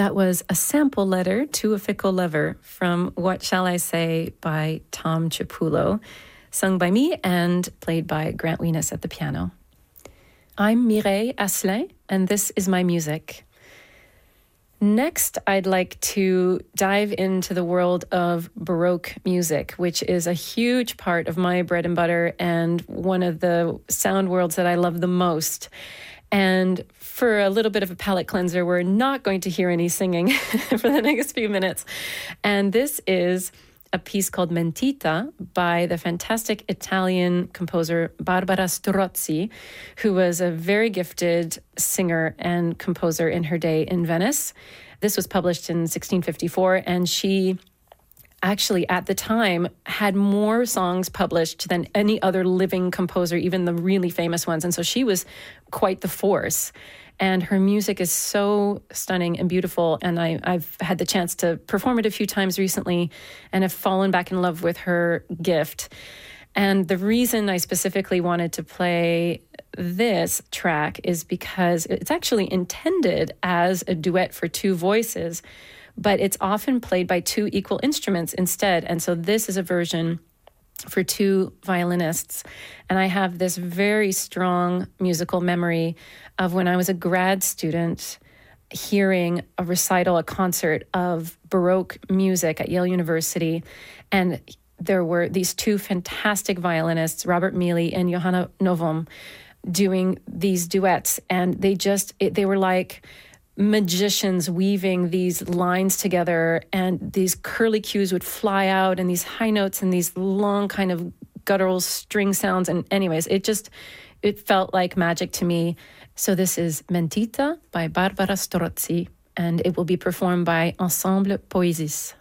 That was A Sample Letter to a Fickle Lover from What Shall I Say by Tom Chiapullo, sung by me and played by Grant Weenus at the piano. I'm Mireille Asselin, and this is my music. Next, I'd like to dive into the world of Baroque music, which is a huge part of my bread and butter and one of the sound worlds that I love the most. And for a little bit of a palate cleanser, we're not going to hear any singing for the next few minutes. And this is a piece called Mentita by the fantastic Italian composer Barbara Strozzi, who was a very gifted singer and composer in her day in Venice. This was published in 1654, and she actually at the time had more songs published than any other living composer, even the really famous ones. And so she was quite the force. And her music is so stunning and beautiful. And I've had the chance to perform it a few times recently and have fallen back in love with her gift. And the reason I specifically wanted to play this track is because it's actually intended as a duet for two voices, but it's often played by two equal instruments instead. And so this is a version for two violinists. And I have this very strong musical memory of when I was a grad student hearing a recital, a concert of Baroque music at Yale University. And there were these two fantastic violinists, Robert Mealy and Johanna Novum, doing these duets. And they were like magicians weaving these lines together, and these curly cues would fly out, and these high notes and these long kind of guttural string sounds. And anyways, it felt like magic to me. So this is Mentita by Barbara Strozzi, and it will be performed by Ensemble Poésis.